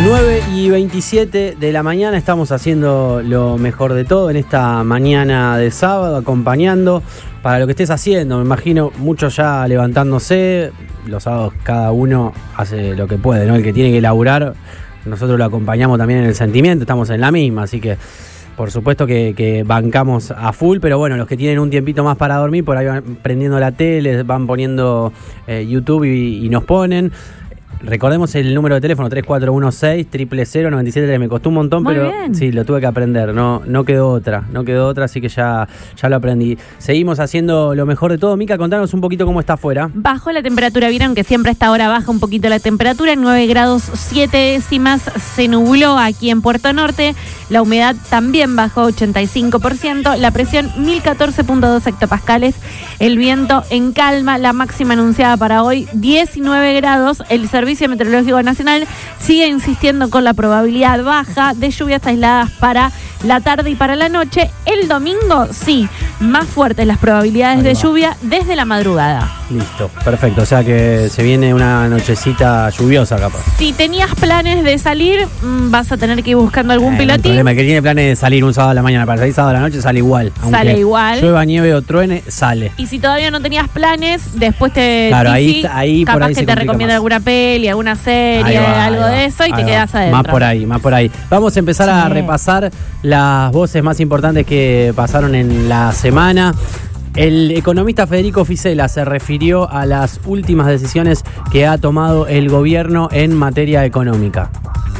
9:27 de la mañana, estamos haciendo lo mejor de todo en esta mañana de sábado, acompañando para lo que estés haciendo. Me imagino muchos ya levantándose. Los sábados cada uno hace lo que puede, ¿no? El que tiene que laburar, nosotros lo acompañamos también en el sentimiento, estamos en la misma, así que por supuesto que bancamos a full, pero bueno, los que tienen un tiempito más para dormir, por ahí van prendiendo la tele, van poniendo YouTube y nos ponen. Recordemos el número de teléfono 3416-000-973. Me costó un montón, muy pero bien. Sí, lo tuve que aprender. No quedó otra, así que ya lo aprendí. Seguimos haciendo lo mejor de todo. Mica, contanos un poquito cómo está afuera. Bajó la temperatura, vieron que siempre a esta hora baja un poquito la temperatura, 9 grados 7 décimas, se nubló aquí en Puerto Norte, la humedad también bajó 85%, la presión 1014.2 hectopascales, el viento en calma, la máxima anunciada para hoy 19 grados, el Servicio Meteorológico Nacional sigue insistiendo con la probabilidad baja de lluvias aisladas para la tarde y para la noche. El domingo, sí, más fuertes las probabilidades de lluvia desde la madrugada. Listo, perfecto, o sea que se viene una nochecita lluviosa capaz. Si tenías planes de salir, vas a tener que ir buscando algún pilotín. El problema es que tiene planes de salir un sábado a la mañana, para salir sábado a la noche sale igual. Sale igual. Llueva, nieve o truene, sale. Y si todavía no tenías planes, después Claro, ahí capaz por ahí que se te complica recomienda más. alguna peli, alguna serie, algo de eso y te quedas adentro. Más por ahí. Vamos a empezar a repasar las voces más importantes que pasaron en la semana. El economista Federico Fisela se refirió a las últimas decisiones que ha tomado el gobierno en materia económica.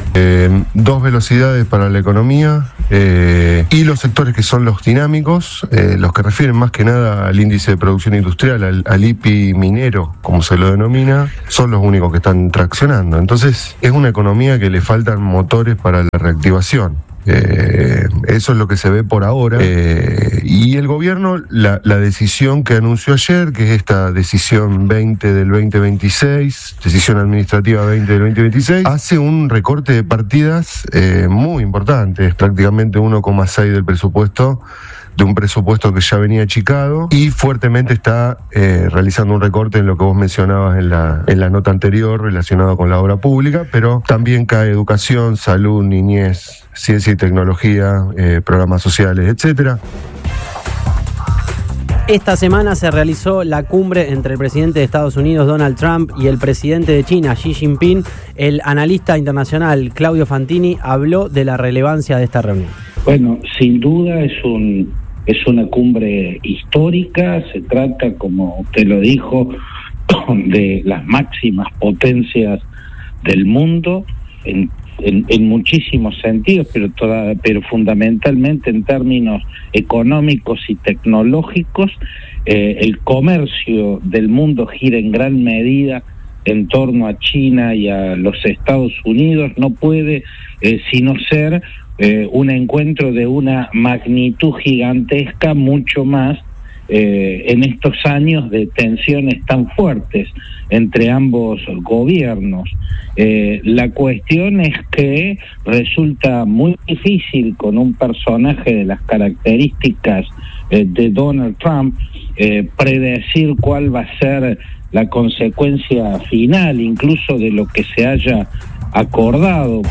Dos velocidades para la economía y los sectores que son los dinámicos, los que refieren más que nada al índice de producción industrial, al IPI minero, como se lo denomina, son los únicos que están traccionando. Entonces es una economía que le faltan motores para la reactivación. Eso es lo que se ve por ahora, y el gobierno, la decisión que anunció ayer, que es esta decisión 20 del 2026, decisión administrativa 20 del 2026, hace un recorte de partidas muy importante, es prácticamente 1,6 del presupuesto, de un presupuesto que ya venía achicado, y fuertemente está realizando un recorte en lo que vos mencionabas en la nota anterior relacionado con la obra pública, pero también cae educación, salud, niñez, ciencia y tecnología, programas sociales, etcétera. Esta semana se realizó la cumbre entre el presidente de Estados Unidos, Donald Trump, y el presidente de China, Xi Jinping. El analista internacional Claudio Fantini habló de la relevancia de esta reunión. Bueno, sin duda es una cumbre histórica, se trata, como usted lo dijo, de las máximas potencias del mundo en muchísimos sentidos, pero fundamentalmente en términos económicos y tecnológicos. El comercio del mundo gira en gran medida en torno a China y a los Estados Unidos. No puede sino ser un encuentro de una magnitud gigantesca, mucho más en estos años de tensiones tan fuertes entre ambos gobiernos. La cuestión es que resulta muy difícil con un personaje de las características de Donald Trump predecir cuál va a ser la consecuencia final, incluso de lo que se haya acordado.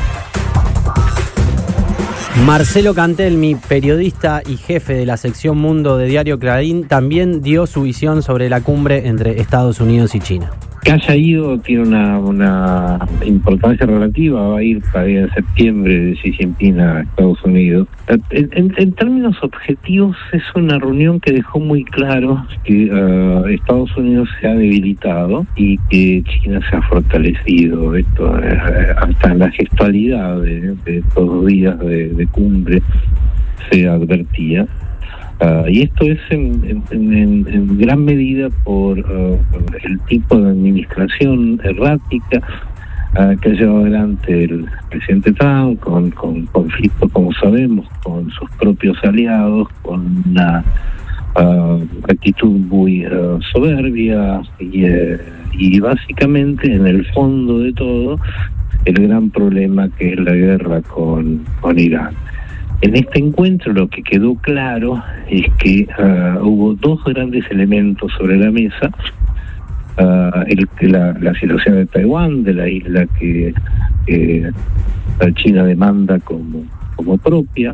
Marcelo Cantelmi, periodista y jefe de la sección Mundo de Diario Clarín, también dio su visión sobre la cumbre entre Estados Unidos y China. Que haya ido tiene una importancia relativa, va a ir para el día de septiembre de Xi Jinping a Estados Unidos. En términos objetivos es una reunión que dejó muy claro que Estados Unidos se ha debilitado y que China se ha fortalecido. Esto hasta en la gestualidad de estos 2 días de cumbre se advertía. Y esto es en gran medida por el tipo de administración errática que ha llevado adelante el presidente Trump, con conflictos, como sabemos, con sus propios aliados, con una actitud muy soberbia y básicamente en el fondo de todo el gran problema que es la guerra con Irán. En este encuentro lo que quedó claro es que hubo 2 grandes elementos sobre la mesa. la situación de Taiwán, de la isla que la China demanda como propia.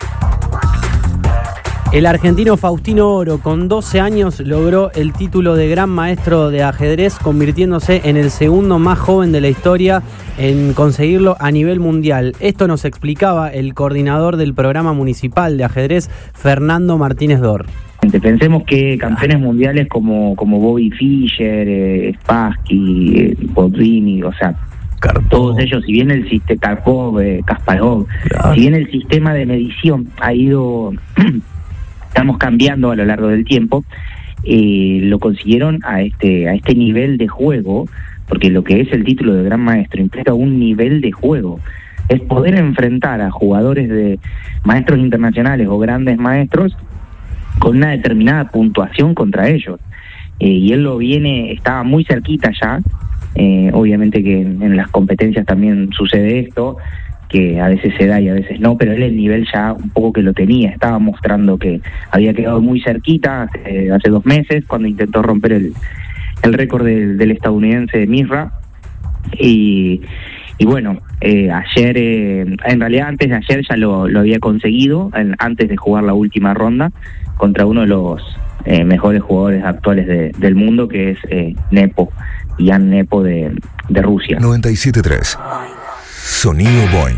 El argentino Faustino Oro, con 12 años, logró el título de Gran Maestro de Ajedrez, convirtiéndose en el segundo más joven de la historia en conseguirlo a nivel mundial. Esto nos explicaba el coordinador del programa municipal de ajedrez, Fernando Martínez Dor. Pensemos que campeones mundiales como Bobby Fischer, Spassky, Bodrini, o sea, Karpov. Todos ellos, si bien el sistema Karpov, Kasparov, claro, si bien el sistema de medición ha ido estamos cambiando a lo largo del tiempo, lo consiguieron a este nivel de juego, porque lo que es el título de Gran Maestro implica un nivel de juego. Es poder enfrentar a jugadores de maestros internacionales o grandes maestros con una determinada puntuación contra ellos. Y él estaba muy cerquita ya. Obviamente que en las competencias también sucede esto, que a veces se da y a veces no, pero él el nivel ya un poco que lo tenía, estaba mostrando que había quedado muy cerquita hace 2 meses cuando intentó romper el récord del estadounidense Mirra. Y bueno, ayer, en realidad antes de ayer ya lo había conseguido, antes de jugar la última ronda contra uno de los mejores jugadores actuales del mundo, que es Nepo, Ian Nepo de Rusia. 97.3 Sonido Boing.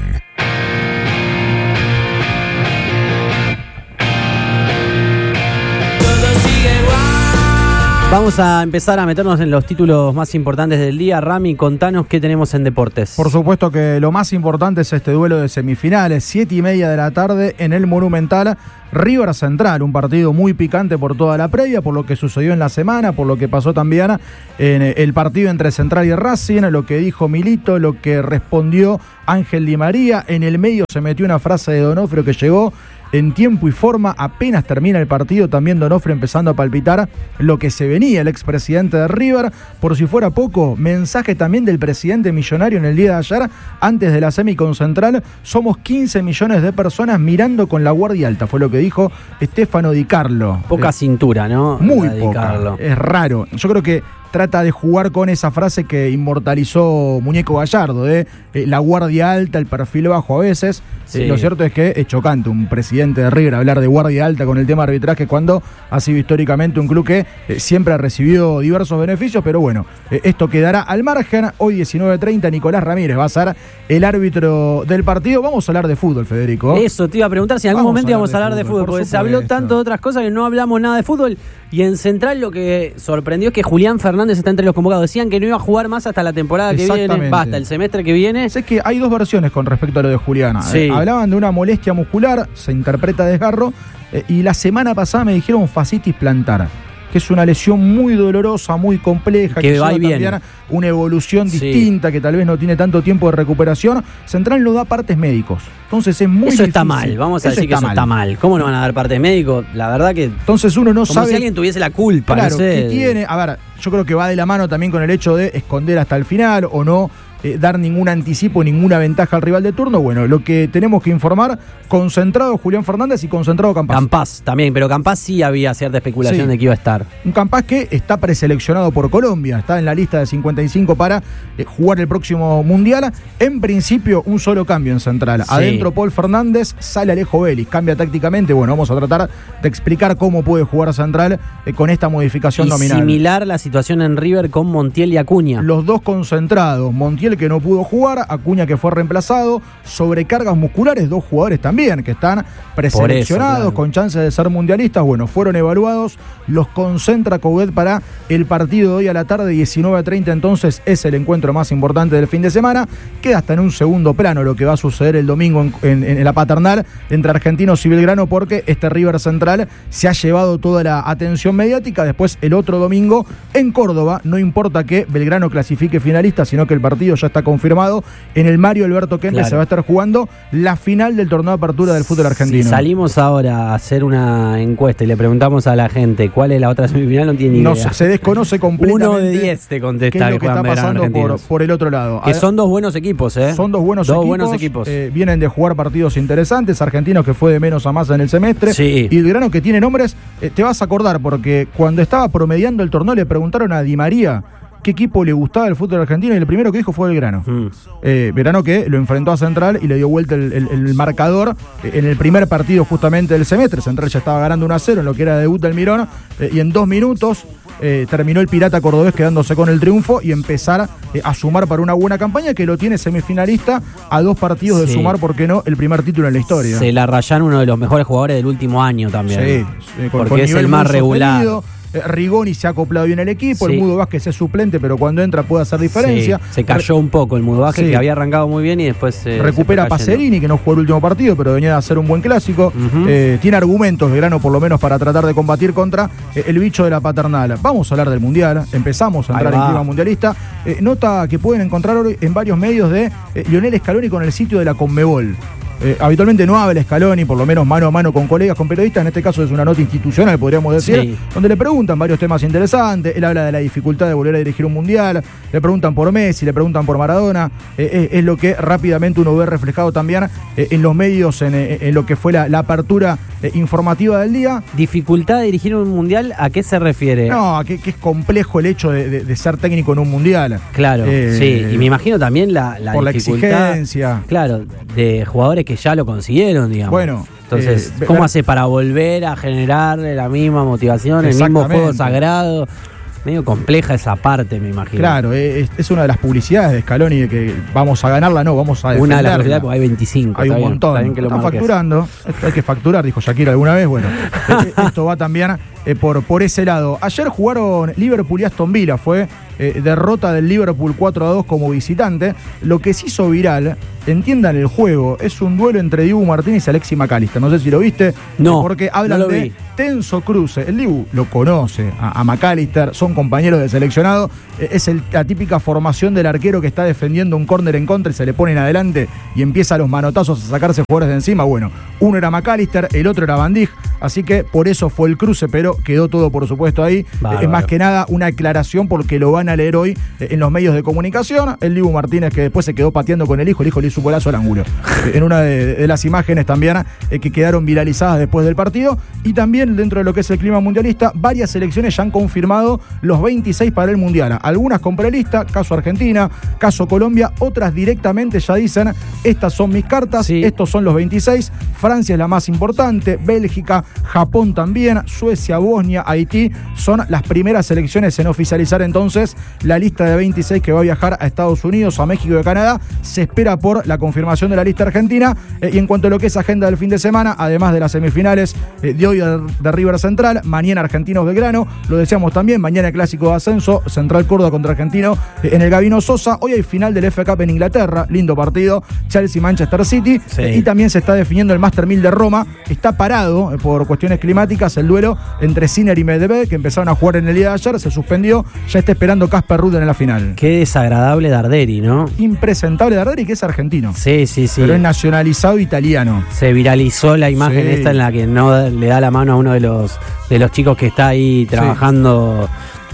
Vamos a empezar a meternos en los títulos más importantes del día. Rami, contanos qué tenemos en deportes. Por supuesto que lo más importante es este duelo de semifinales, 7:30 de la tarde en el Monumental. River Central, un partido muy picante por toda la previa, por lo que sucedió en la semana, por lo que pasó también en el partido entre Central y Racing, lo que dijo Milito, lo que respondió Ángel Di María. En el medio se metió una frase de Donofrio que llegó en tiempo y forma, apenas termina el partido, también Donofrio empezando a palpitar lo que se venía, el expresidente de River. Por si fuera poco, mensaje también del presidente millonario en el día de ayer, antes de la semi con Central. Somos 15 millones de personas mirando con la guardia alta, fue lo que dijo Stefano Di Carlo. Poca cintura, ¿no? Muy poca, es raro. Yo creo que trata de jugar con esa frase que inmortalizó Muñeco Gallardo, de la guardia alta, el perfil bajo a veces. Sí. Lo cierto es que es chocante un presidente de River hablar de guardia alta con el tema de arbitraje cuando ha sido históricamente un club que siempre ha recibido diversos beneficios, pero bueno, esto quedará al margen. Hoy 19:30 Nicolás Ramírez va a ser el árbitro del partido. Vamos a hablar de fútbol, Federico. Eso te iba a preguntar si en algún momento íbamos a hablar de fútbol, porque se habló tanto de otras cosas que no hablamos nada de fútbol. Y en Central lo que sorprendió es que Julián Fernández está entre los convocados. Decían que no iba a jugar más hasta la temporada que viene, basta, el semestre que viene. Sé que hay 2 versiones con respecto a lo de Julián. Sí. Hablaban de una molestia muscular, se interpreta desgarro, y la semana pasada me dijeron fascitis plantar, que es una lesión muy dolorosa, muy compleja, que va y viene, una evolución distinta, que tal vez no tiene tanto tiempo de recuperación. Central no da partes médicos, entonces es muy difícil. Está mal, vamos a decir que eso está mal. ¿Cómo no van a dar partes médicos? La verdad que entonces uno no sabe, como si alguien tuviese la culpa. Claro, no sé. ¿Qué tiene? A ver, yo creo que va de la mano también con el hecho de esconder hasta el final o no dar ningún anticipo, ninguna ventaja al rival de turno. Bueno, lo que tenemos que informar, concentrado Julián Fernández y concentrado Campaz. Campaz también, pero Campaz sí había cierta especulación de que iba a estar. Un Campaz que está preseleccionado por Colombia, está en la lista de 55 para jugar el próximo Mundial. En principio, un solo cambio en Central. Sí. Adentro Paul Fernández, sale Alejo Vélez, cambia tácticamente. Bueno, vamos a tratar de explicar cómo puede jugar Central con esta modificación nominal. Similar la situación en River con Montiel y Acuña. Los dos concentrados, Montiel que no pudo jugar, Acuña que fue reemplazado, sobrecargas musculares, 2 jugadores también que están preseleccionados, claro, con chances de ser mundialistas. Bueno, fueron evaluados, los concentra Coudet para el partido de hoy a la tarde, 19:30, entonces es el encuentro más importante del fin de semana. Queda hasta en un segundo plano lo que va a suceder el domingo en la Paternal entre Argentinos y Belgrano, porque este River Central se ha llevado toda la atención mediática. Después el otro domingo en Córdoba, no importa que Belgrano clasifique finalista, sino que el partido ya está confirmado. En el Mario Alberto Kempes, claro, se va a estar jugando la final del torneo de apertura del fútbol argentino. Si salimos ahora a hacer una encuesta y le preguntamos a la gente cuál es la otra semifinal, no tiene ni idea. No sé, se desconoce completamente. 1 de 10 te contesta qué es lo que está pasando por el otro lado. Que son 2 buenos equipos, ¿eh? Son 2 buenos equipos. Vienen de jugar partidos interesantes. Argentinos que fue de menos a más en el semestre. Sí. Y Belgrano que tiene nombres. Te vas a acordar porque cuando estaba promediando el torneo le preguntaron a Di María qué equipo le gustaba el fútbol argentino y el primero que dijo fue Belgrano. Belgrano que lo enfrentó a Central y le dio vuelta el marcador en el primer partido justamente del semestre. Central ya estaba ganando 1-0 en lo que era debut del Mirón y en 2 minutos terminó el Pirata Cordobés quedándose con el triunfo y empezar a sumar para una buena campaña que lo tiene semifinalista a 2 partidos de sumar, ¿por qué no?, el primer título en la historia. Se la rayan uno de los mejores jugadores del último año también. Sí, porque es el más regular. Rigoni se ha acoplado bien el equipo, el Mudo Vázquez es suplente, pero cuando entra puede hacer diferencia. Se cayó un poco el Mudo Vázquez, que había arrancado muy bien y después recupera a Pacerini, que no jugó el último partido, pero venía a hacer un buen clásico. Tiene argumentos Belgrano por lo menos para tratar de combatir contra el bicho de la paternal. Vamos a hablar del Mundial, empezamos a entrar en clima mundialista. Nota que pueden encontrar hoy en varios medios de Lionel Scaloni con el sitio de la Conmebol. Habitualmente no habla Scaloni, por lo menos mano a mano con colegas, con periodistas. En este caso es una nota institucional, podríamos decir, donde le preguntan varios temas interesantes. Él habla de la dificultad de volver a dirigir un mundial, le preguntan por Messi, le preguntan por Maradona. Es lo que rápidamente uno ve reflejado también en los medios, en lo que fue la apertura informativa del día. ¿Dificultad de dirigir un mundial? ¿A qué se refiere? No, que es complejo el hecho de ser técnico en un mundial. Claro, sí, y me imagino también la por dificultad, la exigencia. Claro, de jugadores que ya lo consiguieron, digamos. Bueno, entonces, ¿cómo hace para volver a generar la misma motivación, el mismo juego sagrado? Medio compleja esa parte, me imagino. Claro, es una de las publicidades de Scaloni de que vamos a ganarla, no, vamos a defenderla. Una de las publicidades, porque hay 25. Hay un montón. Están facturando, hay que facturar, dijo Shakira alguna vez. Bueno, esto va también por ese lado. Ayer jugaron Liverpool y Aston Villa, fue derrota del Liverpool 4-2 como visitante. Lo que se hizo viral, entiendan el juego, es un duelo entre Dibu Martínez y Alexis McAllister. No sé si lo viste. No, porque hablan no lo de vi. tenso cruce. El Dibu lo conoce a McAllister, son compañeros de seleccionado. Es la típica formación del arquero que está defendiendo un córner en contra y se le ponen adelante y empieza a los manotazos a sacarse jugadores de encima. Bueno, uno era McAllister, el otro era Van Dijk, así que por eso fue el cruce, pero quedó todo por supuesto ahí. Es más que nada una aclaración porque lo van a leer hoy en los medios de comunicación. El Dibu Martínez que después se quedó pateando con el hijo le hizo un golazo al ángulo. En una de las imágenes también que quedaron viralizadas después del partido. Y también dentro de lo que es el clima mundialista, varias selecciones ya han confirmado los 26 para el Mundial. Algunas con prelista, caso Argentina, caso Colombia, otras directamente ya dicen, estas son mis cartas, estos son los 26. Francia es la más importante, Bélgica, Japón también, Suecia, Bosnia, Haití, son las primeras selecciones en oficializar entonces la lista de 26 que va a viajar a Estados Unidos, a México y a Canadá. Se espera por la confirmación de la lista argentina. Y en cuanto a lo que es agenda del fin de semana, además de las semifinales de hoy de River Central, mañana Argentinos Belgrano, lo decíamos también, mañana el clásico de ascenso, Central Córdoba contra Argentino en el Gabino Sosa. Hoy hay final del FA Cup en Inglaterra, lindo partido, Chelsea-Manchester City, y también se está definiendo el Master 1000 de Roma. Está parado por cuestiones climáticas el duelo entre Sinner y Medvedev, que empezaron a jugar en el día de ayer, se suspendió, ya está esperando Casper Ruud en la final. Qué desagradable Darderi, ¿no? Impresentable Darderi, que es argentino. Sí. Pero es nacionalizado italiano. Se viralizó la imagen esta en la que no le da la mano a uno de los chicos que está ahí trabajando.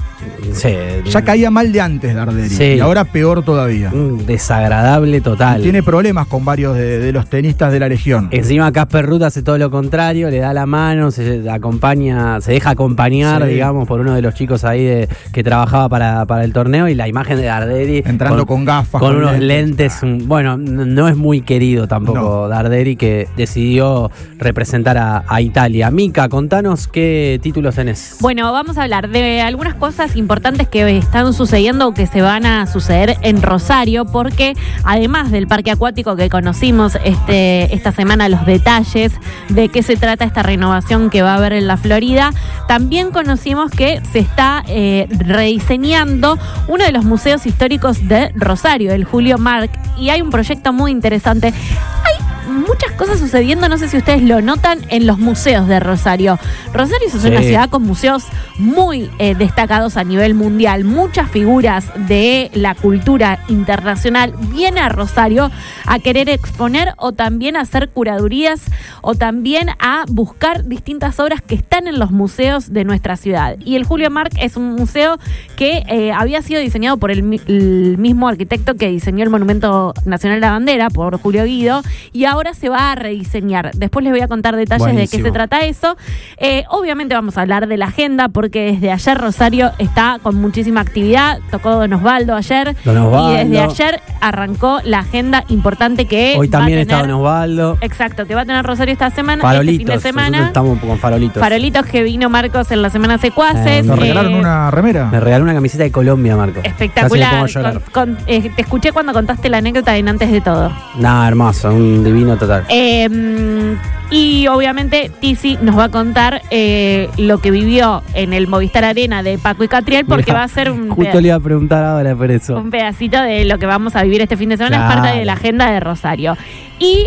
Ya caía mal de antes Darderi, y ahora peor todavía. Desagradable total. Y tiene problemas con varios de los tenistas de la Legión. Encima Casper Ruud hace todo lo contrario, le da la mano, se deja acompañar, digamos, por uno de los chicos ahí que trabajaba para el torneo, y la imagen de Darderi entrando con gafas, con unos lentes. Bueno, no es muy querido tampoco Darderi, que decidió representar a Italia. Mica, contanos qué títulos tenés. Bueno, vamos a hablar de algunas cosas importantes que están sucediendo o que se van a suceder en Rosario, porque además del parque acuático que conocimos esta semana, los detalles de qué se trata esta renovación que va a haber en la Florida, también conocimos que se está rediseñando uno de los museos históricos de Rosario, el Julio Marc, y hay un proyecto muy interesante. Muchas cosas sucediendo, no sé si ustedes lo notan, en los museos de Rosario. Rosario es una ciudad con museos muy destacados a nivel mundial. Muchas figuras de la cultura internacional vienen a Rosario a querer exponer o también a hacer curadurías o también a buscar distintas obras que están en los museos de nuestra ciudad. Y el Julio Marc es un museo que había sido diseñado por el mismo arquitecto que diseñó el Monumento Nacional de la Bandera, por Julio Guido, y ahora se va va a rediseñar. Después les voy a contar detalles de qué se trata eso. Obviamente vamos a hablar de la agenda porque desde ayer Rosario está con muchísima actividad. Tocó Don Osvaldo ayer. Don Osvaldo. Y desde ayer arrancó la agenda importante que hoy también va a tener, está Don Osvaldo. Exacto, que va a tener Rosario esta semana. Farolitos. Este fin de semana. Estamos con farolitos. Farolitos que vino Marcos en la semana Secuaces. ¿Nos regalaron una remera? Me regaló una camiseta de Colombia, Marco. Espectacular. Te escuché cuando contaste la anécdota en Antes de Todo. Nada, hermoso, un divino total. Y obviamente Tizi nos va a contar lo que vivió en el Movistar Arena de Paco y Catriel, porque Mirá, va a ser justo le iba a preguntar ahora por eso. un pedacito de lo que vamos a vivir este fin de semana. Claro. Es parte de la agenda de Rosario. Y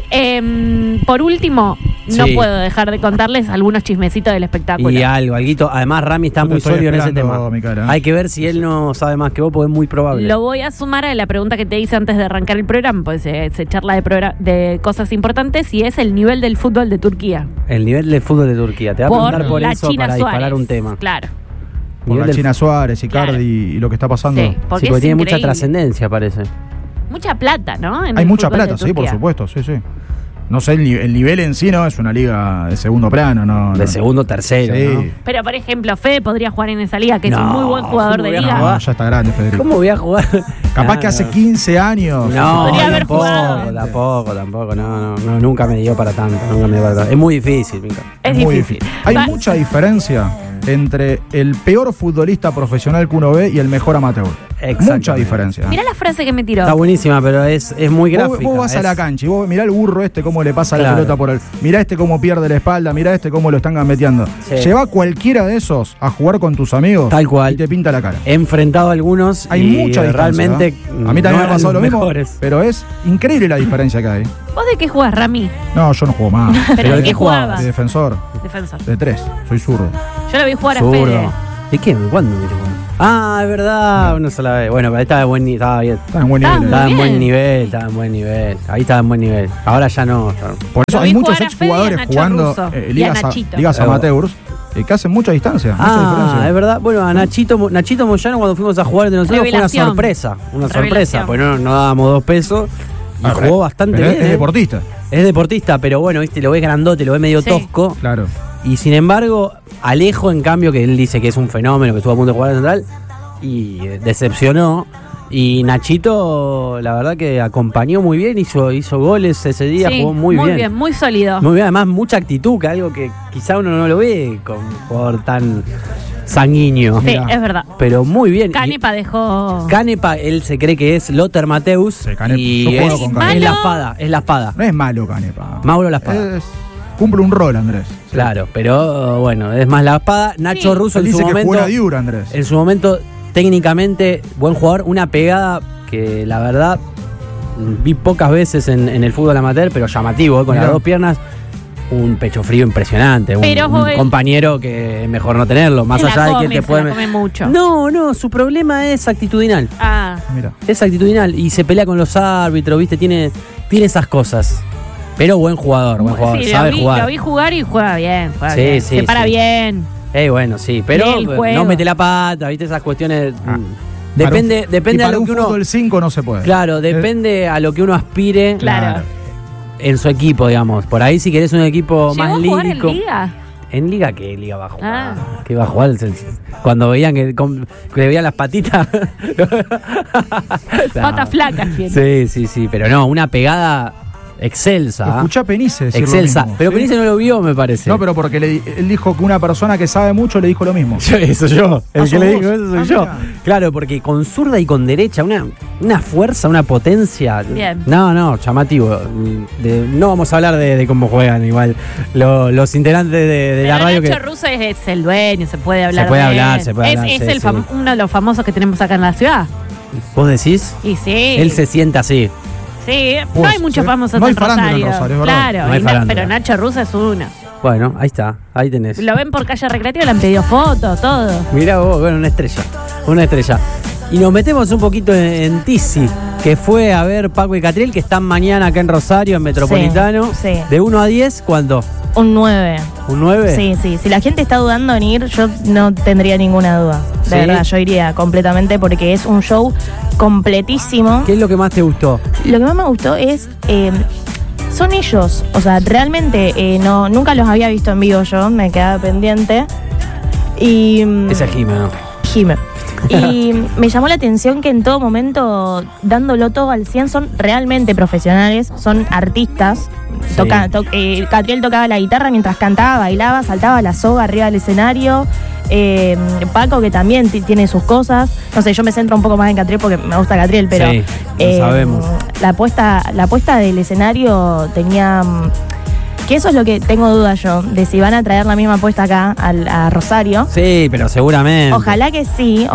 por último, no puedo dejar de contarles algunos chismecitos del espectáculo. Y alguito. Además, Rami está muy sólido en ese tema. Hay que ver si él no sabe más que vos, porque es muy probable. Lo voy a sumar a la pregunta que te hice antes de arrancar el programa, pues se charla de cosas importantes, y es el nivel del fútbol de Turquía. El nivel del fútbol de Turquía. Te voy a preguntar por la eso China para Suárez, disparar un tema. Claro. Por la China Suárez, Icardi y lo que está pasando. Sí, porque porque tiene mucha increíble. trascendencia, parece. Mucha plata, ¿no? En Hay el mucha fútbol de plata, sí, por Turquía. supuesto, sí. No sé, el nivel en sí no es una liga de segundo plano, ¿no? De segundo, tercero, Sí. ¿no? Pero, por ejemplo, Fede podría jugar en esa liga, que es un No, muy buen jugador ¿cómo de voy a liga. jugar? No, ya está grande, Federico. ¿Cómo voy a jugar? Capaz que hace 15 años. No, Podría haber jugado. tampoco, no, nunca me dio para tanto, Es muy difícil, Mica. Es muy difícil. Hay Va- mucha diferencia entre el peor futbolista profesional que uno ve y el mejor amateur. Mucha diferencia. Mirá la frase que me tiró. Está buenísima, pero es muy gráfica. Vos vas a la cancha y vos mirá el burro cómo le pasa la Claro. pelota por el. Mirá cómo pierde la espalda, mirá cómo lo están gambeteando. Sí. Lleva cualquiera de esos a jugar con tus amigos. Tal cual. Y te pinta la cara. He enfrentado a algunos Hay y mucha distancia. realmente A mí también no me ha eran pasado lo los mismo, mejores. pero es increíble la diferencia que hay. ¿Vos de qué jugás, Rami? No, yo no juego más. ¿Pero de qué jugabas? jugabas? De defensor, Defensor. de 3, soy zurdo. Yo lo vi jugar a Zurdo. Fede. ¿De qué? ¿Cuándo me tocó? Ah, es verdad, una sola vez. Bueno, pero estaba bien. Está en buen Está nivel. muy Estaba en bien. buen nivel. Ahí estaba en buen nivel. Ahora ya no. Por eso Lo hay vi muchos jugar a Fede y a exjugadores Nacho jugando Russo. Y a ligas Nachito. amateurs que hacen mucha distancia. mucha diferencia. Es verdad. Bueno, a Nachito Moyano, cuando fuimos a jugar de nosotros, Revelación. fue una sorpresa. Revelación. Pues no dábamos 2 pesos y jugó bastante Pero bien. es deportista. Es deportista, pero bueno, viste, lo ves grandote, lo ves medio Sí. tosco. Claro. Y sin embargo, Alejo, en cambio, que él dice que es un fenómeno, que estuvo a punto de jugar en Central, y decepcionó. Y Nachito, la verdad que acompañó muy bien, hizo goles ese día, Sí, jugó muy bien. muy sólido. Muy bien, además mucha actitud, que algo que quizá uno no lo ve con un jugador tan sanguíneo. Sí, es verdad. Pero muy bien. Canepa dejó. Canepa, él se cree que es Lothar Mateus. Sí, Canepa. Y Yo juego es, con Canepa. es la Malo. espada, es la espada. No es malo, Canepa. Mauro la espada. Cumple un rol, Andrés. Claro, pero bueno, es más la espada. Nacho Sí. Russo Él en su dice que momento. juega Diura, Andrés. En su momento, técnicamente, buen jugador. Una pegada que la verdad vi pocas veces en el fútbol amateur, pero llamativo, con Mirá. las 2 piernas. Un pecho frío impresionante. Pero, un Joel, compañero que es mejor no tenerlo. Más se la allá de come, que él te se puede. la come mucho. No, su problema es actitudinal. Ah, Mira. Es actitudinal y se pelea con los árbitros, ¿viste? Tiene esas cosas. Pero buen jugador, sí, sabe jugar. Lo vi jugar y juega bien. Sí, bien. sí, Se para sí. bien. Bueno, sí, pero Bien el juego. no mete la pata, ¿viste? Esas cuestiones. Ah. Depende y a para lo un que uno. fútbol 5 no se puede. Claro, depende a lo que uno aspire Claro. en su equipo, digamos. Por ahí, si querés un equipo ¿Llegó más a jugar en lírico. Liga? ¿En Liga qué Liga va a jugar? Ah. ¿Qué va a jugar? Cuando veían que veían las patitas. Patas flacas tiene. Sí, pero no, una pegada excelsa. Escuchá a Penice decir lo Excelsa. mismo, Pero ¿sí? Penice no lo vio, me parece. No, pero porque él dijo que una persona que sabe mucho le dijo lo mismo. Eso yo. El Ah, que sos le vos. dijo eso soy Ah, yo. mirá. Claro, porque con zurda y con derecha, una fuerza, una potencia. Bien. No, llamativo. No vamos a hablar de cómo juegan igual los integrantes de la Pero radio. Nacho Que Russo es el dueño, se puede hablar. Se puede de hablar, él. se puede hablar, Es sí, el sí. uno de los famosos que tenemos acá en la ciudad. ¿Vos decís? Y sí. Él se sienta así. Sí, no Pues, hay muchos sí. famosos No hay en farándula en Rosario. Rosario, es verdad. Claro, No hay farándula. pero Nacho Russo es uno. Bueno, ahí está. Ahí tenés. Lo ven por calle recreativa, le han pedido fotos, todo. Mirá vos, bueno, una estrella. Y nos metemos un poquito en Tizi, que fue a ver Paco y Catriel, que están mañana acá en Rosario, en Metropolitano. Sí. De 1 a 10, ¿cuánto? Un 9. ¿Un 9? Sí, sí. Si la gente está dudando en ir, yo no tendría ninguna duda. De ¿Sí? verdad, yo iría completamente porque es un show completísimo. ¿Qué es lo que más te gustó? Lo que más me gustó es son ellos. O sea, realmente nunca los había visto en vivo yo, me quedaba pendiente. Y Ese es Jime, ¿no? Jime. Y me llamó la atención que en todo momento, dándolo todo al 100, son realmente profesionales, son artistas. Sí. Catriel tocaba la guitarra mientras cantaba, bailaba, saltaba la soga arriba del escenario. Paco, que también tiene sus cosas. No sé, yo me centro un poco más en Catriel porque me gusta Catriel, pero Sí, lo sabemos. La puesta del escenario tenía... Que eso es lo que tengo duda yo, de si van a traer la misma puesta acá a Rosario. Sí, pero seguramente. Ojalá que sí.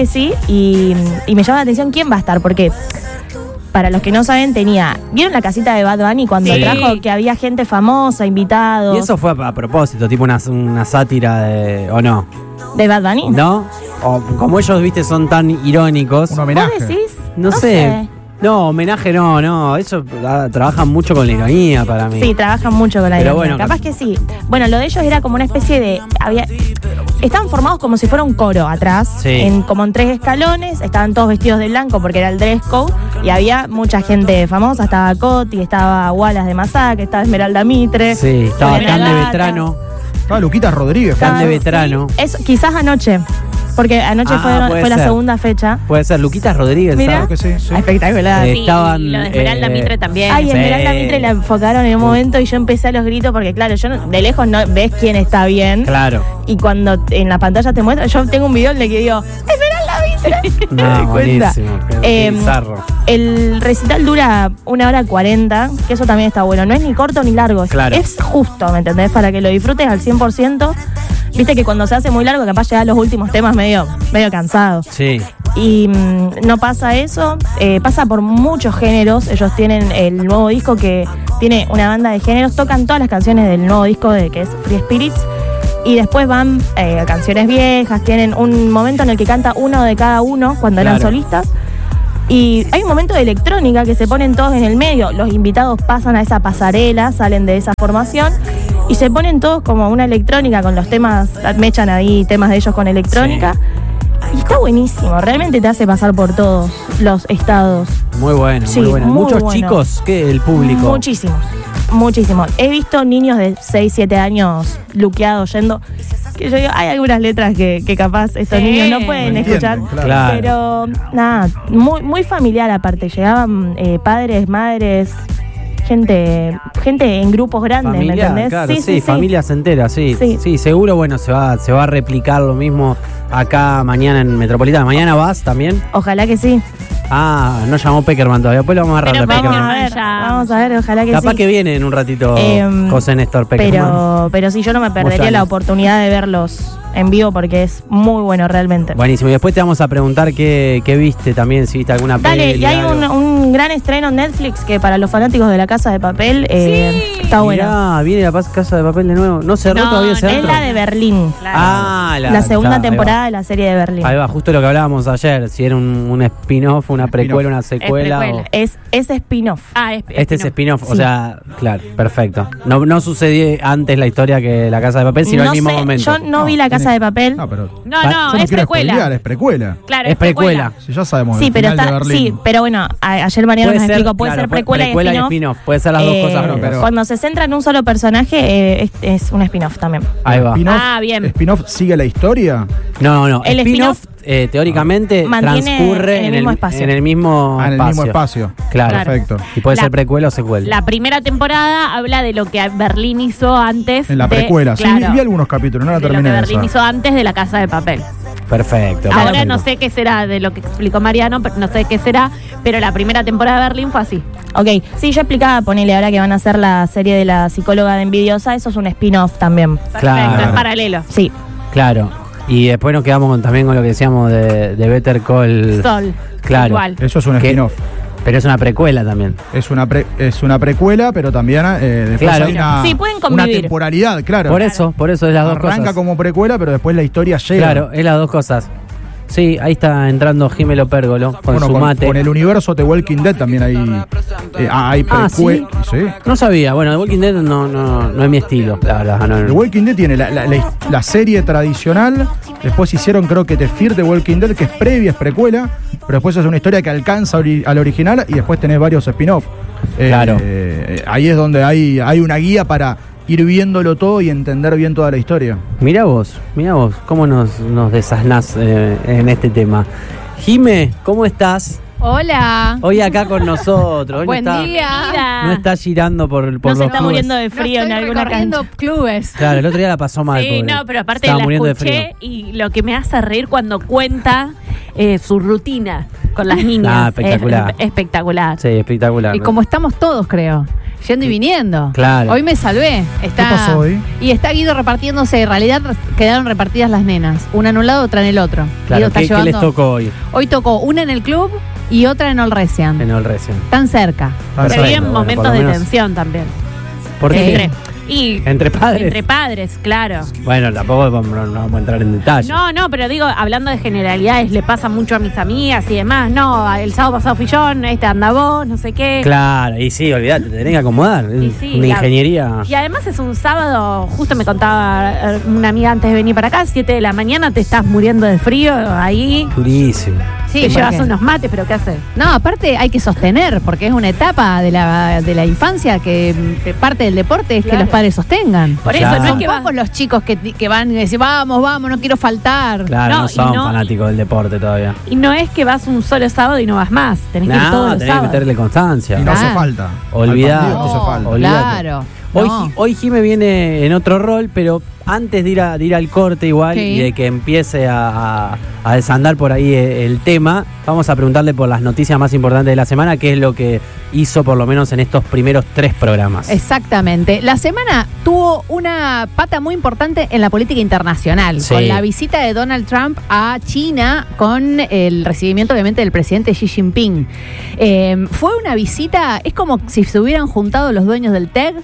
Y me llama la atención quién va a estar, porque para los que no saben, ¿vieron la casita de Bad Bunny cuando Sí. trajo que había gente famosa, invitados? Y eso fue a propósito, tipo una sátira de. ¿O no? ¿De Bad Bunny? ¿No? O como ellos, viste, son tan irónicos. Un homenaje. ¿Vos decís? No sé. No, homenaje no. Ellos trabajan mucho con la ironía para mí. Sí, trabajan mucho con la Pero ironía. bueno, Capaz que sí. Bueno, lo de ellos era como una especie de... Estaban formados como si fuera un coro atrás, Sí. como en 3 escalones, estaban todos vestidos de blanco porque era el dress code, y había mucha gente famosa, estaba Coti, estaba Wallace de Masacre, estaba Esmeralda Mitre. Sí, estaba Juliana Tan de Lata. Veterano. Estaba Luquitas Rodríguez. Tan de Sí, veterano. eso, quizás anoche, porque anoche puede fue la ser. segunda fecha. Puede ser Luquitas Rodríguez, Mira. Claro que sí, sí. Espectacular. Sí, estaban, y lo de Esmeralda Mitre también. Ay, Sí. Esmeralda Mitre la enfocaron en un momento y yo empecé a los gritos porque claro, yo de lejos no ves quién está bien. Claro. Y cuando en la pantalla te muestra, yo tengo un video en el que digo, ¡Esmeralda Mitre! Me doy No, cuenta. buenísimo. Qué bizarro. El recital dura 1:40, que eso también está bueno. No es ni corto ni largo. Claro. Es justo, ¿me entendés? Para que lo disfrutes al 100%. Viste que cuando se hace muy largo, capaz llega a los últimos temas medio cansados. Sí. Y no pasa eso, pasa por muchos géneros. Ellos tienen el nuevo disco que tiene una banda de géneros, tocan todas las canciones del nuevo disco que es Free Spirits. Y después van a canciones viejas, tienen un momento en el que canta uno de cada uno cuando eran Claro. solistas. Y hay un momento de electrónica que se ponen todos en el medio. Los invitados pasan a esa pasarela, salen de esa formación y se ponen todos como una electrónica con los temas, me echan ahí temas de ellos con electrónica. Y está buenísimo, realmente te hace pasar por todos los estados. Muy bueno, Sí, muy bueno. muy Muchos bueno. chicos, que el público. Muchísimos. He visto niños de 6, 7 años luqueados yendo. Que yo digo, hay algunas letras que capaz estos Sí. niños no pueden No escuchar. entienden, claro. Pero nada, muy familiar aparte. Llegaban padres, madres, gente en grupos grandes, ¿me Familiar, entendés? claro, sí, familias enteras, sí. Sí. Sí, seguro, bueno, se va a replicar lo mismo acá mañana en Metropolitana. ¿Mañana vas también? Ojalá que sí. Ah, no llamó Peckerman todavía. Después lo vamos a agarrar Pero a Peckerman. vamos Vamos a ver, ojalá que Capaz sí. que viene en un ratito José Néstor pero, Peckerman. pero sí, yo no me perdería Moyano. la oportunidad de verlos en vivo porque es muy bueno realmente. Buenísimo. Y después te vamos a preguntar qué viste también, si viste alguna Dale, peli. y hay algo. un gran estreno en Netflix que para los fanáticos de La Casa de Papel está bueno. Mirá, viene la Casa de Papel de nuevo. No cerró No, todavía ese Es antro. la de Berlín. Ah, La segunda ahí va. temporada de la serie de Berlín. Ahí va, justo lo que hablábamos ayer. Si era un spin-off, una precuela, una secuela. precuela. Es spin-off. Este es spin-off, o Sí. sea, claro, perfecto. No sucedió antes la historia que La Casa de Papel, sino No al mismo sé, momento. yo no vi La Casa de Papel. No, pero No, Yo no, yo no es quiero precuela. spoilear, es precuela. Claro, Es precuela. Si ya sabemos Sí, el pero final de está, Berlín. sí, pero bueno, ayer Mariano nos explicó, puede claro, ser precuela y y spin-off. spin-off. Puede ser las dos cosas. Claro, juntas. pero- Cuando se centra en un solo personaje, es un spin-off también. Ahí va. Spin-off- Ah, bien. ¿Spin-off sigue la historia? No. El Spin-off, teóricamente, mantiene transcurre en el mismo espacio. en el mismo Ah, en el mismo espacio. Claro. Perfecto. Y puede La- ser precuela o secuela. La primera temporada habla de lo que Berlín hizo antes. En la de- precuela. Sí, claro, vi algunos capítulos, no la de lo que terminé Berlín esa. hizo antes de La Casa de Papel. Perfecto. Ahora perfecto. no sé qué será de lo que explicó Mariano, pero no sé qué será, pero la primera temporada de Berlín fue así. Ok, sí, yo explicaba, ponele ahora que van a hacer la serie de la psicóloga de Envidiosa, eso es un spin-off también. Perfecto, Claro. en paralelo. Sí, Claro. Y después nos quedamos también con lo que decíamos de Better Call. Sol. Claro. Igual. Eso es un Que- spin-off. Pero es una precuela también. Es una precuela, pero también después Claro. hay una, Sí, pueden una convivir. temporalidad, claro. Por eso es las dos Arranca cosas. como precuela, pero después la historia llega. Claro, es las dos cosas. Sí, ahí está entrando Jimelo Pérgolo con Bueno, su mate. con el universo de Walking Dead también hay precuela. ¿Sí? No sabía. Bueno, The Walking Dead no es mi estilo, la verdad. No, The Walking Dead tiene la serie tradicional, después hicieron creo que The Fear de Walking Dead, que es previa, es precuela, pero después es una historia que alcanza al original y después tenés varios spin-off. Claro. ahí es donde hay una guía para ir viéndolo todo y entender bien toda la historia. Mirá vos, cómo nos desasnás en este tema. Jime, ¿cómo estás? Hola. Hoy acá con nosotros. Hoy Buen día. No está girando por No los se está clubes. muriendo de frío en alguna cancha. clubes. Claro, el otro día la pasó mal. Sí, pobre. no, pero aparte Estaba la muriendo de escuché frío. y lo que me hace reír cuando cuenta su rutina con las niñas. Ah, espectacular. Es espectacular. Sí, espectacular. Y como estamos todos, creo. Yendo y viniendo. Claro. Hoy me salvé. ¿Qué pasó hoy? Y está Guido repartiéndose. En realidad quedaron repartidas las nenas. Una en un lado, otra en el otro. Claro, Guido está ¿qué les llevando. tocó hoy? Hoy tocó una en el club y otra en Olresian. En el recién. Tan cerca. Tan Se cerca. viven Bueno, momentos por lo de menos. tensión también. ¿Por qué? Entre padres. Entre padres, claro. Bueno, tampoco no vamos a entrar en detalle. No, pero digo, hablando de generalidades, le pasa mucho a mis amigas y demás. No, el sábado pasado fui yo, anda vos, no sé qué. Claro, y sí, olvidate, te tenés que acomodar. Y Es sí, una ingeniería. Y además es un sábado, justo me contaba una amiga antes de venir para acá, 7 de la mañana, te estás muriendo de frío ahí. Durísimo. Sí, te llevas porque- unos mates, pero ¿qué haces? No, aparte hay que sostener, porque es una etapa de la infancia que parte del deporte es que Claro. los padres sostengan. Por Claro. eso, no es Son que vas. pocos los chicos que van y dicen, vamos, no quiero faltar. Claro, No, no y son no- fanáticos del deporte todavía. Y no es que vas un solo sábado y no vas más. Tenés que ir todos No, los tenés que sábados. meterle constancia. Y no hace Claro. falta. Olvidate. Al partido no hace falta. Olvídate. Claro. Hoy, No. hoy Jime viene en otro rol, pero antes de ir al corte igual Sí. y de que empiece a desandar por ahí el tema, vamos a preguntarle por las noticias más importantes de la semana, qué es lo que hizo por lo menos en estos primeros 3 programas. Exactamente. La semana tuvo una pata muy importante en la política internacional, Sí. con la visita de Donald Trump a China, con el recibimiento obviamente del presidente Xi Jinping. Fue una visita, es como si se hubieran juntado los dueños del TEG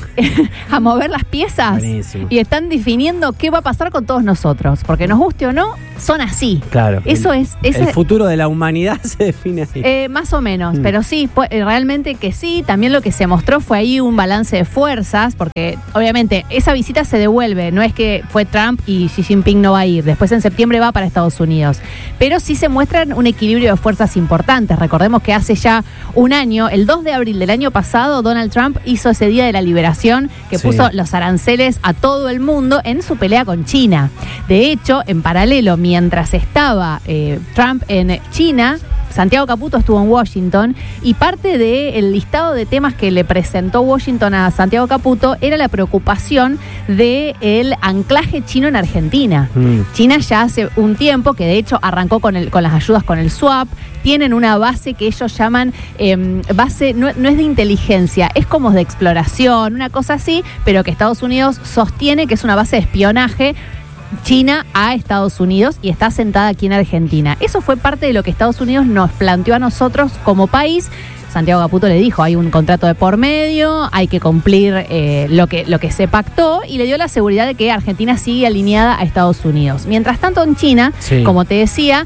a mover las piezas Buenísimo. y están definiendo qué va a pasar con todos nosotros, porque nos guste o no, son así. Claro. Eso es... El futuro de la humanidad se define así. Más o menos, pero sí, realmente que sí. También lo que se mostró fue ahí un balance de fuerzas, porque obviamente esa visita se devuelve, no es que fue Trump y Xi Jinping no va a ir, después en septiembre va para Estados Unidos, pero sí se muestran un equilibrio de fuerzas importantes. Recordemos que hace ya un año, el 2 de abril del año pasado, Donald Trump hizo ese Día de la Liberación que Sí. puso los aranceles a todo el mundo en su pelea con China. De hecho, en paralelo, mientras estaba Trump en China, Santiago Caputo estuvo en Washington y parte del listado de temas que le presentó Washington a Santiago Caputo era la preocupación del anclaje chino en Argentina. China ya hace un tiempo que de hecho arrancó con las ayudas con el swap, tienen una base que ellos llaman base, no es de inteligencia, es como de exploración, una cosa así, pero que Estados Unidos sostiene que es una base de espionaje China a Estados Unidos y está sentada aquí en Argentina. Eso fue parte de lo que Estados Unidos nos planteó a nosotros como país. Santiago Caputo le dijo, hay un contrato de por medio, hay que cumplir lo que se pactó y le dio la seguridad de que Argentina sigue alineada a Estados Unidos. Mientras tanto en China, Sí. como te decía,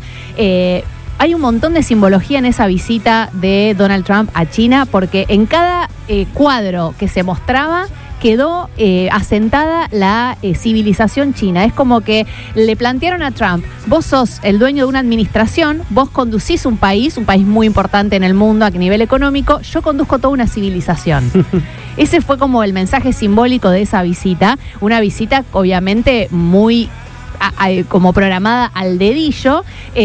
hay un montón de simbología en esa visita de Donald Trump a China porque en cada cuadro que se mostraba quedó asentada la civilización china. Es como que le plantearon a Trump, vos sos el dueño de una administración, vos conducís un país muy importante en el mundo a nivel económico, yo conduzco toda una civilización. Ese fue como el mensaje simbólico de esa visita, una visita obviamente muy como programada al dedillo.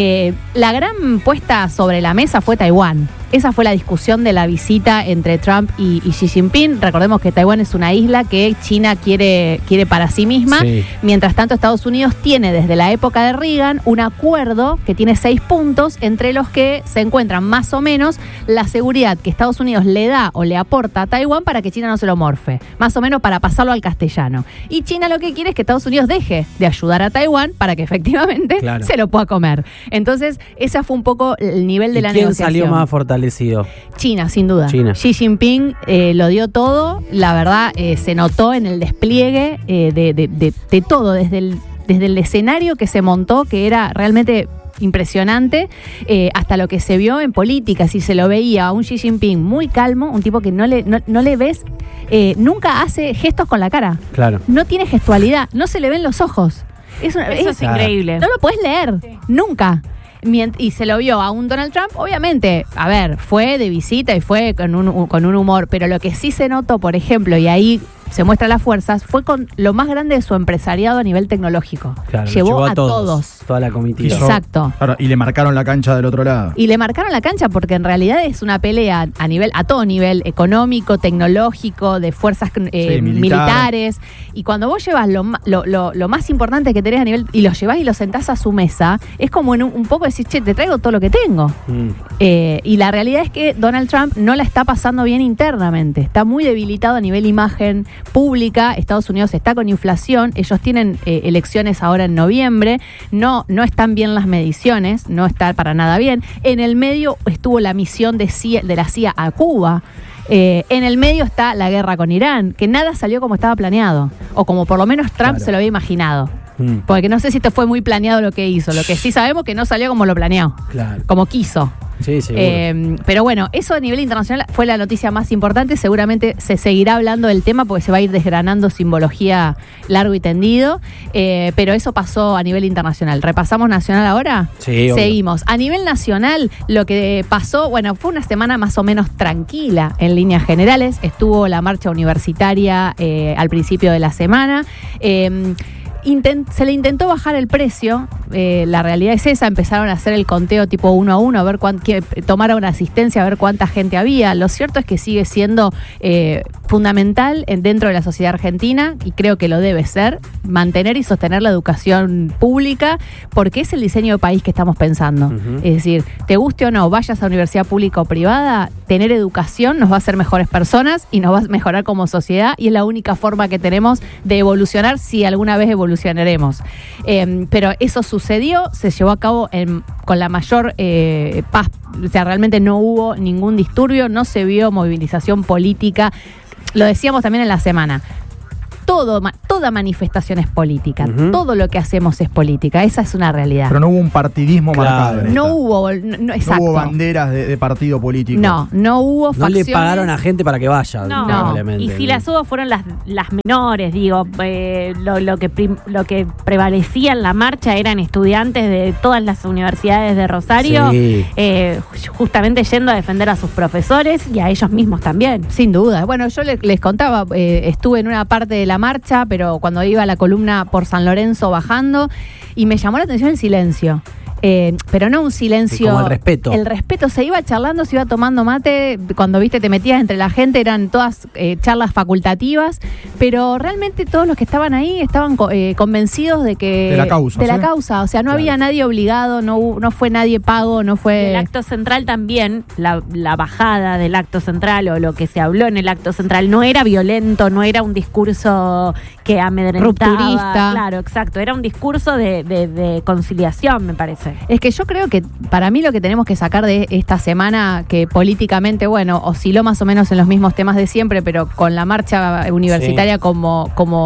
La gran puesta sobre la mesa fue Taiwán. Esa fue la discusión de la visita entre Trump y Xi Jinping. Recordemos que Taiwán es una isla que China quiere para sí misma. Sí. Mientras tanto, Estados Unidos tiene desde la época de Reagan un acuerdo que tiene 6 puntos, entre los que se encuentran más o menos la seguridad que Estados Unidos le da o le aporta a Taiwán para que China no se lo morfe. Más o menos para pasarlo al castellano. Y China lo que quiere es que Estados Unidos deje de ayudar a Taiwán para que efectivamente Claro. se lo pueda comer. Entonces, ese fue un poco el nivel de ¿Y la quién negociación. salió más fortalecido? China, sin duda. China. Xi Jinping lo dio todo. La verdad, se notó en el despliegue de todo, desde el escenario que se montó, que era realmente impresionante, hasta lo que se vio en política. Si se lo veía a un Xi Jinping muy calmo, un tipo que no le ves, nunca hace gestos con la cara. Claro. No tiene gestualidad, no se le ven los ojos. Eso es Claro. increíble. No lo puedes leer, nunca. Y se lo vio a un Donald Trump, obviamente, a ver, fue de visita y fue con un humor, pero lo que sí se notó, por ejemplo, y ahí se muestra las fuerzas, fue con lo más grande de su empresariado a nivel tecnológico. Claro, llevó a todos. Toda la comitiva. Exacto. Claro, y le marcaron la cancha del otro lado. Y le marcaron la cancha porque en realidad es una pelea a todo nivel, económico, tecnológico, de fuerzas militares. Y cuando vos llevas lo más importante que tenés a nivel, y lo llevás y lo sentás a su mesa, es como un poco decir, che, te traigo todo lo que tengo. Y la realidad es que Donald Trump no la está pasando bien internamente. Está muy debilitado a nivel imagen pública. Estados Unidos está con inflación. Ellos tienen elecciones ahora en noviembre. No están bien las mediciones. No está para nada bien. En el medio estuvo la misión de la CIA a Cuba. En el medio está la guerra con Irán, que nada salió como estaba planeado. O como por lo menos Trump se lo había imaginado. Porque no sé si esto fue muy planeado lo que hizo. Lo que sí sabemos que no salió como lo planeó. Claro. Como quiso. Sí, seguro. Pero bueno, eso a nivel internacional fue la noticia más importante. Seguramente se seguirá hablando del tema porque se va a ir desgranando simbología largo y tendido. Pero eso pasó a nivel internacional. ¿Repasamos nacional ahora? Sí, obvio. Seguimos. A nivel nacional, lo que pasó, bueno, fue una semana más o menos tranquila en líneas generales. Estuvo la marcha universitaria al principio de la semana. Se le intentó bajar el precio, la realidad es esa, empezaron a hacer el conteo tipo 1 a 1, a ver tomaron asistencia, a ver cuánta gente había. Lo cierto es que sigue siendo fundamental dentro de la sociedad argentina, y creo que lo debe ser, mantener y sostener la educación pública, porque es el diseño de país que estamos pensando. Es decir, te guste o no, vayas a universidad pública o privada, tener educación nos va a hacer mejores personas y nos va a mejorar como sociedad, y es la única forma que tenemos de evolucionar, si alguna vez evolucionaremos. Pero eso sucedió, se llevó a cabo con la mayor paz. O sea, realmente no hubo ningún disturbio, no se vio movilización política. Lo decíamos también en la semana. Toda manifestación es política. Todo lo que hacemos es política. Esa es una realidad. Pero no hubo un partidismo marcado. No hubo, exacto. No hubo banderas de partido político. No hubo facciones. No le pagaron a gente para que vaya. No. Y si las hubo fueron las menores, digo. Lo que prevalecía en la marcha eran estudiantes de todas las universidades de Rosario, justamente yendo a defender a sus profesores y a ellos mismos también. Sin duda. Bueno, yo les contaba, estuve en una parte de la marcha, pero cuando iba a la columna por San Lorenzo bajando, y me llamó la atención el silencio. Pero no un silencio. Como el respeto. El respeto, se iba charlando, se iba tomando mate. Cuando te metías entre la gente, eran todas charlas facultativas. Pero realmente todos los que estaban ahí estaban convencidos de que. De la causa. De la causa. O sea, no había nadie obligado, no fue nadie pago, no fue. El acto central también, la bajada del acto central o lo que se habló en el acto central, no era violento, no era un discurso que amedrentaba. Rupturista. Claro, exacto. Era un discurso de conciliación, me parece. Es que yo creo que para mí lo que tenemos que sacar de esta semana, que políticamente, bueno, osciló más o menos en los mismos temas de siempre, pero con la marcha universitaria como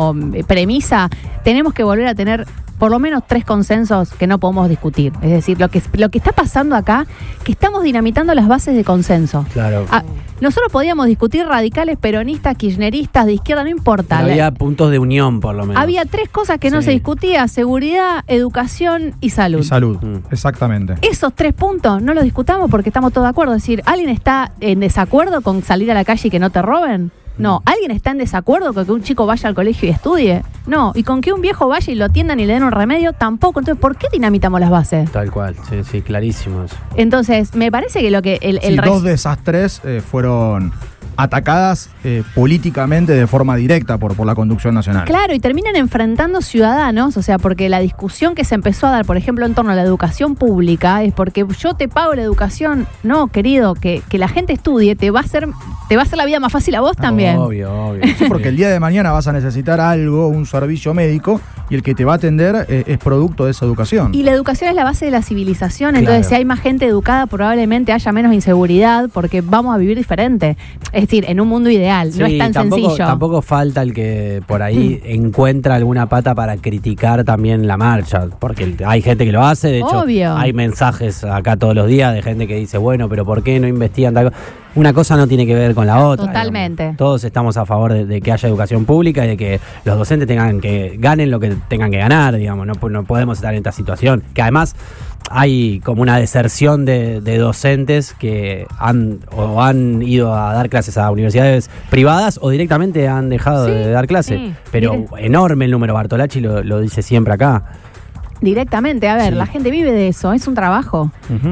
premisa, tenemos que volver a tener por lo menos 3 consensos que no podemos discutir. Es decir, lo que está pasando acá, que estamos dinamitando las bases de consenso. Claro. Nosotros podíamos discutir radicales, peronistas, kirchneristas, de izquierda, no importa. Pero había puntos de unión, por lo menos. Había 3 cosas que no se discutía: seguridad, educación y salud. Exactamente. Esos 3 puntos no los discutamos porque estamos todos de acuerdo. Es decir, ¿alguien está en desacuerdo con salir a la calle y que no te roben? No. ¿Alguien está en desacuerdo con que un chico vaya al colegio y estudie? No. ¿Y con que un viejo vaya y lo atiendan y le den un remedio? Tampoco. Entonces, ¿por qué dinamitamos las bases? Tal cual, sí, clarísimo eso. Entonces, me parece que lo que... 2 de esas 3 fueron atacadas políticamente de forma directa por la conducción nacional. Claro, y terminan enfrentando ciudadanos, o sea, porque la discusión que se empezó a dar, por ejemplo, en torno a la educación pública, es porque yo te pago la educación. No, querido, que la gente estudie te va a hacer la vida más fácil a vos también. Obvio. Sí, porque el día de mañana vas a necesitar algo, un servicio médico, y el que te va a atender es producto de esa educación. Y la educación es la base de la civilización, entonces si hay más gente educada, probablemente haya menos inseguridad, porque vamos a vivir diferente. Es decir, en un mundo ideal, no es tan sencillo. Tampoco falta el que por ahí encuentra alguna pata para criticar también la marcha, porque hay gente que lo hace, de hecho, hay mensajes acá todos los días de gente que dice, bueno, pero ¿por qué no investigan tal cosa? una cosa no tiene que ver con la otra. Totalmente. Digamos. Todos estamos a favor de que haya educación pública y de que los docentes tengan que ganen lo que tengan que ganar, digamos. No podemos estar en esta situación. Que además hay como una deserción de docentes que han ido a dar clases a universidades privadas o directamente han dejado de dar clases. Sí, pero enorme el número. Bartolacci lo dice siempre acá. Directamente, a ver, la gente vive de eso, es un trabajo.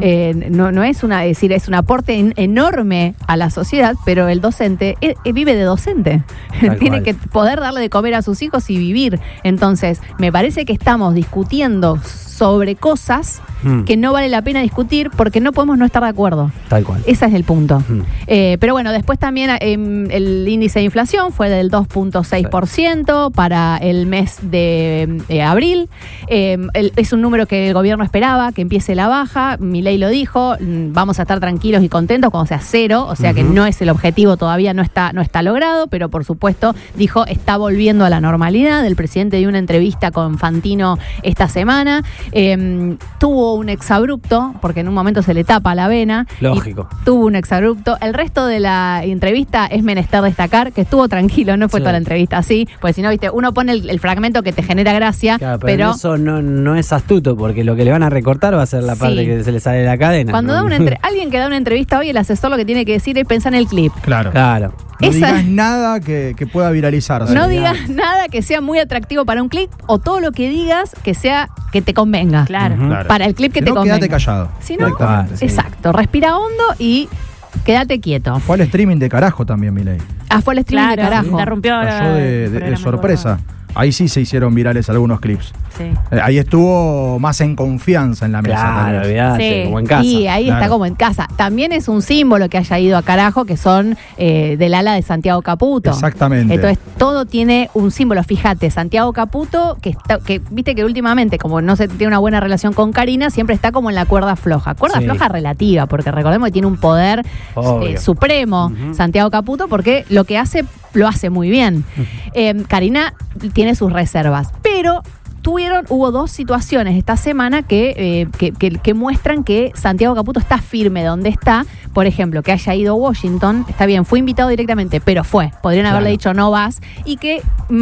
No es es un aporte enorme a la sociedad, pero el docente vive de docente. Tiene que poder darle de comer a sus hijos y vivir. Entonces, me parece que estamos discutiendo sobre cosas que no vale la pena discutir porque no podemos no estar de acuerdo. Tal cual. Ese es el punto. Pero bueno, después también el índice de inflación fue del 2.6% para el mes de abril. Es un número que el gobierno esperaba, que empiece la baja. Milei lo dijo, vamos a estar tranquilos y contentos cuando sea cero, o sea que no es el objetivo, todavía no está logrado, pero por supuesto dijo, está volviendo a la normalidad. El presidente dio una entrevista con Fantino esta semana. Tuvo un exabrupto, porque en un momento se le tapa la vena. Lógico. Tuvo un exabrupto. El resto de la entrevista es menester destacar que estuvo tranquilo, no fue toda la entrevista así, porque si no, viste, uno pone el fragmento que te genera gracia, claro, pero eso no es astuto, porque lo que le van a recortar va a ser la parte que se le sale de la cadena. Cuando alguien que da una entrevista hoy, el asesor lo que tiene que decir es pensar en el clip. Claro. No digas nada que pueda viralizarse. No digas nada que sea muy atractivo para un clip, o todo lo que digas que sea que te convenga. Claro. Para el clip que te convenga. Quédate callado. Si no, exacto. Respira hondo y quédate quieto. Fue el streaming de carajo también, Milei. Fue el streaming de carajo. Interrumpió cayó de sorpresa. Ahí sí se hicieron virales algunos clips. Sí. Ahí estuvo más en confianza en la mesa. Claro, olvidate, como en casa. Y ahí está como en casa. También es un símbolo que haya ido a carajo, que son del ala de Santiago Caputo. Exactamente. Entonces todo tiene un símbolo. Fíjate, Santiago Caputo, que viste que últimamente, como no se tiene una buena relación con Karina, siempre está como en la cuerda floja. Cuerda floja relativa, porque recordemos que tiene un poder supremo Santiago Caputo, porque lo que hace, lo hace muy bien. Karina tiene sus reservas, pero hubo dos situaciones esta semana que muestran que Santiago Caputo está firme donde está. Por ejemplo, que haya ido a Washington, está bien, fue invitado directamente, pero podrían haberle dicho no vas, y que